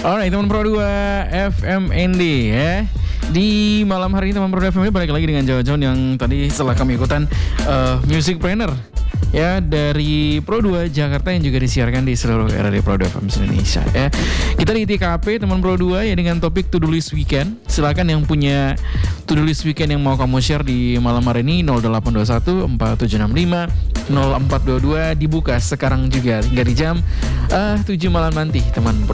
Alright teman Pro 2 FMND ya. Di malam hari ini teman Pro 2 FMND balik lagi dengan Jawa-Jawa yang tadi setelah kami ikutan Music Planner ya dari Pro 2 Jakarta yang juga disiarkan di seluruh Radio Pro 2 FM Indonesia ya. Kita di TKP teman Pro 2 ya dengan topik to do list weekend. Silakan yang punya to do list weekend yang mau kamu share di malam hari ini 0821 4765 0422 dibuka sekarang juga hingga di jam 7 malam nanti teman Pro